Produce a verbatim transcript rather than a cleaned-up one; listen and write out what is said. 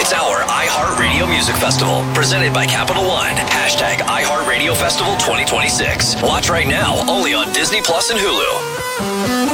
It's our iHeartRadio Music Festival, presented by Capital One. Hashtag iHeartRadio Festival twenty twenty-six. Watch right now, only on Disney Plus and Hulu.